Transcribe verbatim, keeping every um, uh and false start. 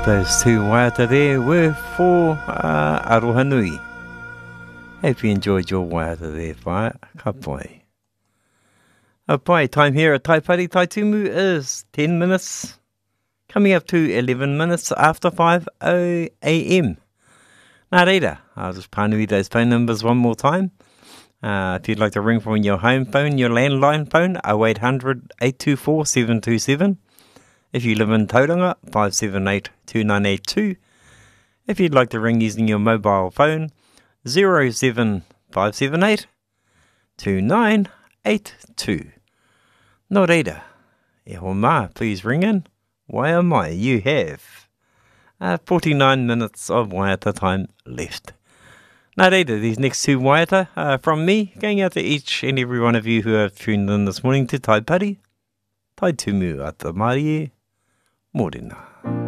Those two waiata there were for uh, Aroha Nui. Hope you enjoyed your waiata there, whae. Ka pai. Uh, pai, time here at Taipari Taitumu is ten minutes, coming up to eleven minutes after five a m. Nā reira, I'll just pānui those phone numbers one more time. Uh, if you'd like to ring from your home phone, your landline phone, oh eight hundred, eight two four, seven two seven. If you live in Tauranga, five seven eight, two nine eight two. If you'd like to ring using your mobile phone, zero seven five seven eight, two nine eight two. Nō reira, e ho mā, please ring in. Wai mai, you have uh, forty-nine minutes of waiata time left. Nā reira, these next two waiata uh, from me, going out to each and every one of you who have tuned in this morning to Taipari. Tai tumu a te Mārie, mōrena.